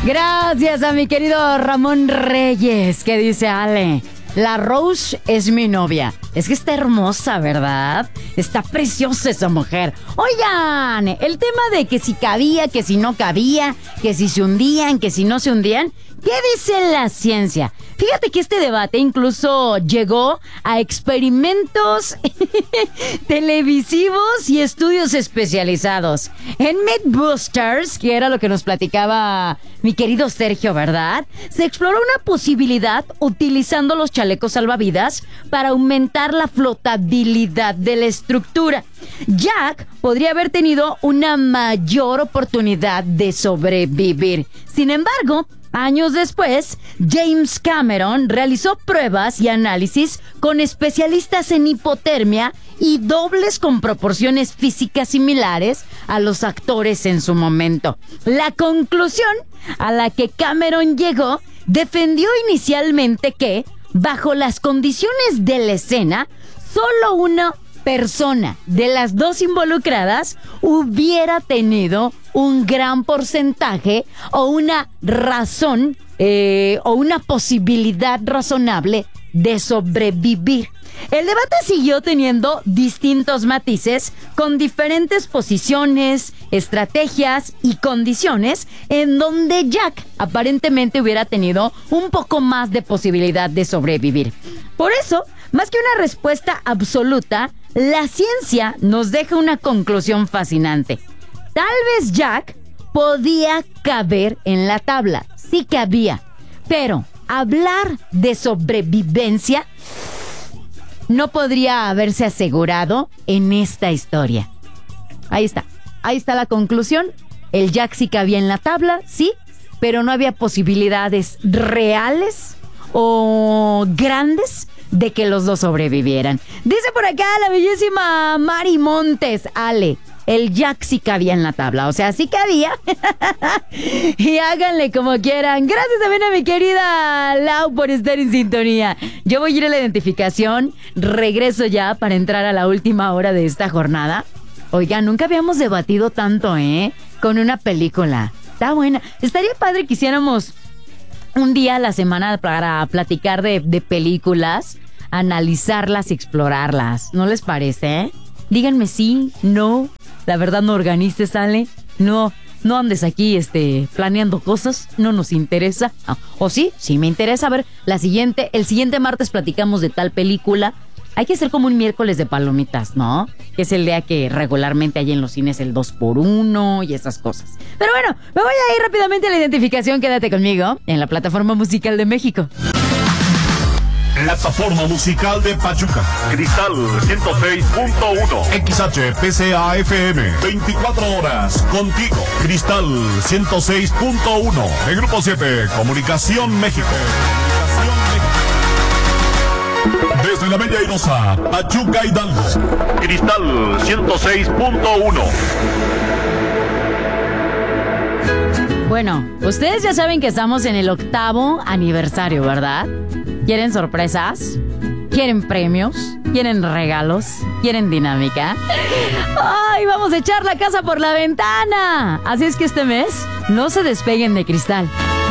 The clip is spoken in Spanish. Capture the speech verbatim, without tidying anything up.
Gracias a mi querido Ramón Reyes, que dice Ale, la Rose es mi novia. Es que está hermosa, ¿verdad? Está preciosa esa mujer. Oigan, el tema de que si cabía, que si no cabía, que si se hundían, que si no se hundían, ¿qué dice la ciencia? Fíjate que este debate incluso llegó a experimentos televisivos y estudios especializados. En Mythbusters, que era lo que nos platicaba mi querido Sergio, ¿verdad? Se exploró una posibilidad utilizando los chalecos salvavidas para aumentar la flotabilidad de la estructura. Jack podría haber tenido una mayor oportunidad de sobrevivir. Sin embargo, años después, James Cameron realizó pruebas y análisis con especialistas en hipotermia y dobles con proporciones físicas similares a los actores en su momento. La conclusión a la que Cameron llegó defendió inicialmente que, bajo las condiciones de la escena, solo una persona de las dos involucradas hubiera tenido un gran porcentaje o una razón eh, o una posibilidad razonable de sobrevivir. El debate siguió teniendo distintos matices con diferentes posiciones, estrategias y condiciones en donde Jack aparentemente hubiera tenido un poco más de posibilidad de sobrevivir. Por eso, más que una respuesta absoluta, la ciencia nos deja una conclusión fascinante. Tal vez Jack podía caber en la tabla, sí cabía, pero hablar de sobrevivencia no podría haberse asegurado en esta historia. Ahí está, ahí está la conclusión. El Jack sí cabía en la tabla, sí, pero no había posibilidades reales o grandes de que los dos sobrevivieran. Dice por acá la bellísima Mari Montes, Ale, el Jack sí cabía en la tabla, o sea, sí cabía. Y háganle como quieran. Gracias también a mi querida Lau por estar en sintonía. Yo voy a ir a la identificación, regreso ya para entrar a la última hora de esta jornada. Oiga, nunca habíamos debatido tanto, ¿eh? Con una película. Está buena. Estaría padre que hiciéramos un día a la semana para platicar de, de películas, analizarlas y explorarlas. ¿No les parece? Díganme sí, no. La verdad no organices, Ale. No, no andes aquí este, planeando cosas. No nos interesa. Ah, o sí, sí me interesa. A ver, la siguiente, el siguiente martes platicamos de tal película. Hay que hacer como un miércoles de palomitas, ¿no? Que es el día que regularmente hay en los cines el dos por uno y esas cosas. Pero bueno, me voy a ir rápidamente a la identificación. Quédate conmigo en la Plataforma Musical de México. Plataforma Musical de Pachuca. Cristal ciento seis punto uno. X H P C A F M. veinticuatro horas contigo. Cristal ciento seis punto uno. El Grupo siete, Comunicación México. Desde la Bella Airosa, Pachuca, Hidalgo. Cristal ciento seis punto uno. Bueno, ustedes ya saben que estamos en el octavo aniversario, ¿verdad? ¿Quieren sorpresas? ¿Quieren premios? ¿Quieren regalos? ¿Quieren dinámica? ¡Ay, vamos a echar la casa por la ventana! Así es que este mes, no se despeguen de Cristal.